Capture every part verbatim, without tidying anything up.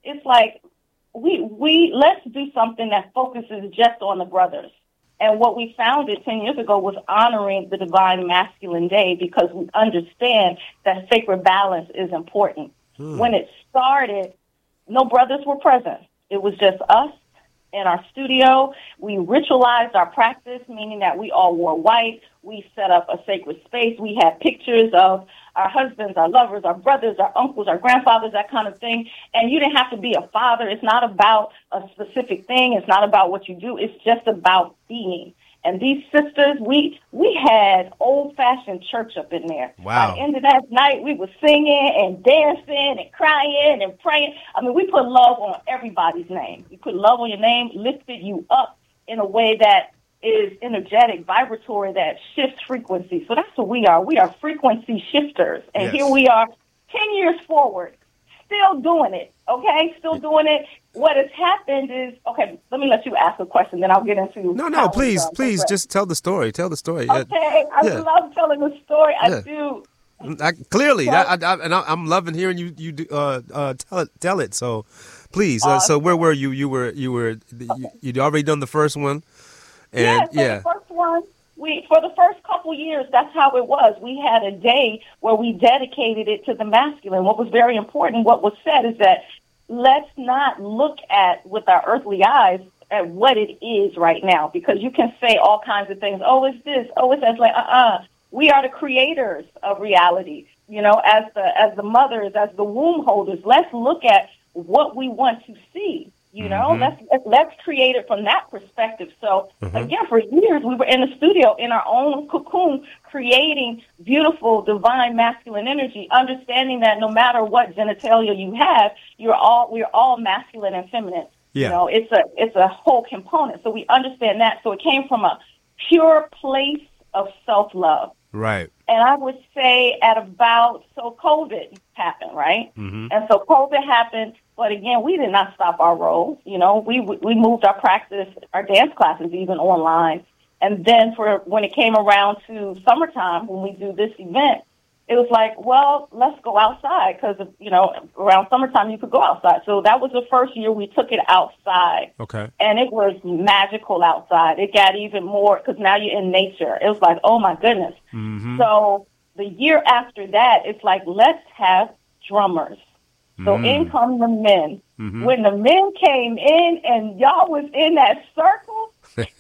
it's like we we let's do something that focuses just on the brothers. And what we founded ten years ago was honoring the Divine Masculine Day because we understand that sacred balance is important. Hmm. When it started, no brothers were present. It was just us in our studio. We ritualized our practice, meaning that we all wore white. We set up a sacred space. We had pictures of our husbands, our lovers, our brothers, our uncles, our grandfathers, that kind of thing. And you didn't have to be a father. It's not about a specific thing. It's not about what you do. It's just about being. And these sisters, we we had old-fashioned church up in there. Wow. By the end of that night, we were singing and dancing and crying and praying. I mean, we put love on everybody's name. We put love on your name, lifted you up in a way that is energetic, vibratory, that shifts frequency. So that's what we are. We are frequency shifters. And yes. Here we are ten years forward, still doing it, okay? Still doing it. What has happened is, okay, let me let you ask a question, then I'll get into... No, no, please, please, just tell the story. Tell the story. Okay, I yeah. love telling the story. I yeah. do. I, clearly, so, I, I, and I, I'm loving hearing you you do, uh, uh, tell it. Tell it. So, please. Uh, uh, so, where were you? You were you were okay. you, you'd already done the first one, and yeah. So yeah. The first one, we for the first couple years, that's how it was. We had a day where we dedicated it to the masculine. What was very important, what was said, is that let's not look at with our earthly eyes at what it is right now, because you can say all kinds of things. Oh, it's this. Oh, it's that. It's like uh uh We are the creators of reality, you know, as the as the mothers, as the womb holders. Let's look at what we want to see, you know. Mm-hmm. Let's let's create it from that perspective. So, mm-hmm. again, for years, we were in the studio in our own cocoon, creating beautiful, divine, masculine energy, understanding that no matter what genitalia you have, you're all we're all masculine and feminine. Yeah. You know, it's a it's a whole component. So we understand that. So it came from a pure place of self-love. Right. And I would say at about, so COVID happened, right? Mm-hmm. And so COVID happened, but again, we did not stop our role. You know, we we moved our practice, our dance classes even online. And then for when it came around to summertime, when we do this event, it was like, well, let's go outside because, you know, around summertime you could go outside. So that was the first year we took it outside. Okay. And it was magical outside. It got even more because now you're in nature. It was like, oh, my goodness. Mm-hmm. So the year after that, it's like, let's have drummers. So mm. in come the men. Mm-hmm. When the men came in and y'all was in that circle,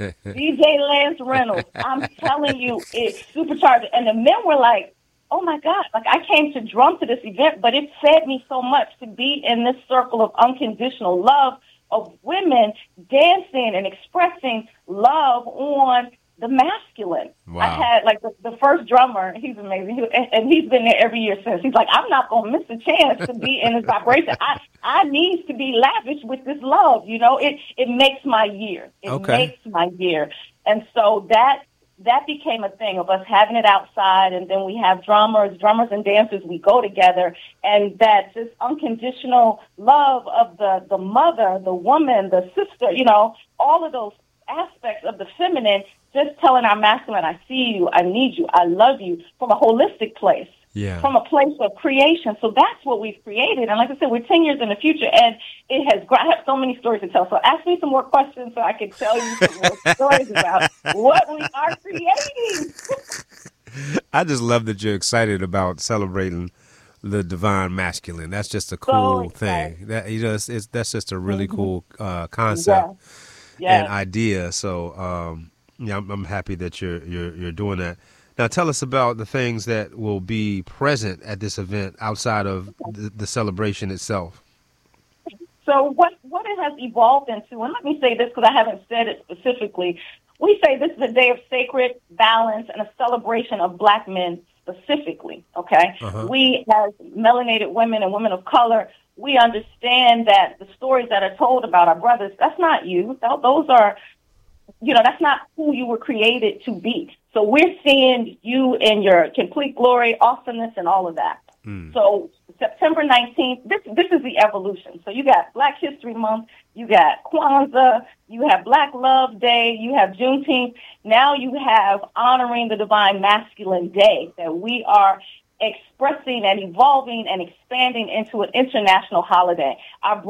D J Lance Reynolds, I'm telling you, it's supercharged. And the men were like, oh, my God, like I came to drum to this event, but it fed me so much to be in this circle of unconditional love of women dancing and expressing love on the masculine. Wow. I had, like, the, the first drummer, he's amazing, he, and, and he's been there every year since. He's like, I'm not going to miss a chance to be in this vibration. I, I need to be lavish with this love, you know. It, it makes my year. It okay. makes my year. And so that that became a thing of us having it outside, and then we have drummers, drummers and dancers, we go together, and that just unconditional love of the, the mother, the woman, the sister, you know, all of those aspects of the feminine, just telling our masculine, I see you, I need you, I love you, from a holistic place. Yeah. From a place of creation. So that's what we've created. And like I said, we're ten years in the future, and it has, I have so many stories to tell. So ask me some more questions so I can tell you some more stories about what we are creating. I just love that you're excited about celebrating the divine masculine. That's just a cool so thing. That you know, it's, it's, that's just a really mm-hmm. cool uh, concept yeah. Yeah. and idea. So um, yeah, I'm, I'm happy that you're you're you're doing that. Now, tell us about the things that will be present at this event outside of the, the celebration itself. So what, what it has evolved into, and let me say this because I haven't said it specifically, we say this is a day of sacred balance and a celebration of Black men specifically, okay? Uh-huh. We, as melanated women and women of color, we understand that the stories that are told about our brothers, that's not you. Those are, you know, that's not who you were created to be. So we're seeing you in your complete glory, awesomeness, and all of that. Mm. So September nineteenth, this this is the evolution. So you got Black History Month, you got Kwanzaa, you have Black Love Day, you have Juneteenth. Now you have honoring the Divine Masculine Day that we are expressing and evolving and expanding into an international holiday. Our